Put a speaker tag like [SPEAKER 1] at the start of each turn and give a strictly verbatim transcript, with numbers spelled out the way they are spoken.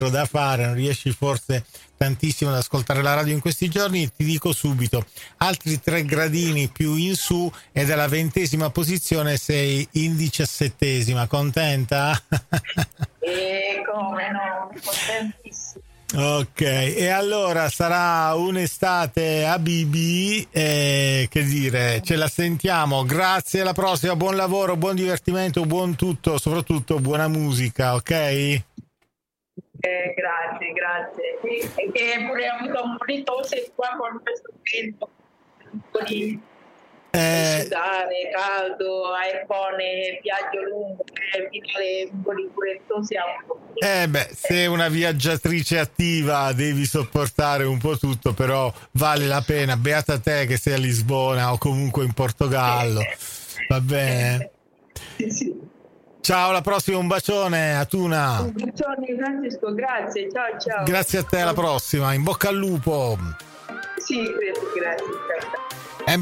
[SPEAKER 1] da fare, non riesci forse tantissimo ad ascoltare la radio in questi giorni, ti dico subito, altri tre gradini più in su e dalla ventesima posizione sei in diciassettesima. Contenta?
[SPEAKER 2] E come no, contentissimo.
[SPEAKER 1] Ok, e allora sarà un'estate a Bibi, eh, che dire, ce la sentiamo. Grazie, alla prossima, buon lavoro, buon divertimento, buon tutto, soprattutto buona musica, ok?
[SPEAKER 2] Eh, grazie, grazie. Sì, e che pure ho avuto un po' di tosse qua con questo freddo, un po' di
[SPEAKER 1] Eh,
[SPEAKER 2] sudare, caldo, airpone, viaggio lungo, eh, finale un po' di pure tosse ha un po'.
[SPEAKER 1] eh beh, sei una viaggiatrice attiva, devi sopportare un po' tutto, però vale la pena. Beata te che sei a Lisbona o comunque in Portogallo, va bene?
[SPEAKER 2] Sì, sì.
[SPEAKER 1] Ciao, alla prossima, un bacione a Tuna.
[SPEAKER 2] Un bacione Francesco, grazie, ciao ciao.
[SPEAKER 1] Grazie a te, alla prossima, in bocca al lupo.
[SPEAKER 2] Sì, grazie, grazie.